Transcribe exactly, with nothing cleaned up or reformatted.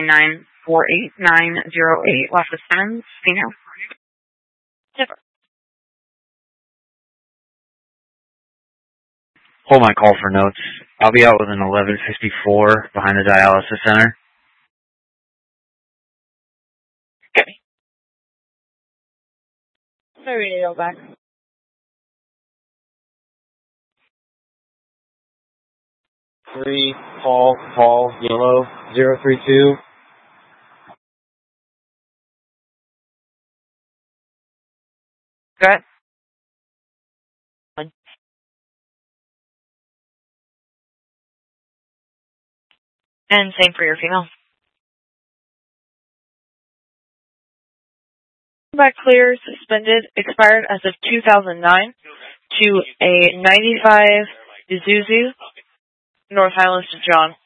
nine four eight nine zero eight. Last Simmons, female. Zipper. Hold my call for notes. I'll be out with an eleven fifty-four behind the dialysis center. Okay. Sorry to go back. Three, Paul, Paul, yellow, zero three two. Good. And same for your female. Back clear, suspended, expired as of two thousand nine to a ninety-five Isuzu, North Highlands to John.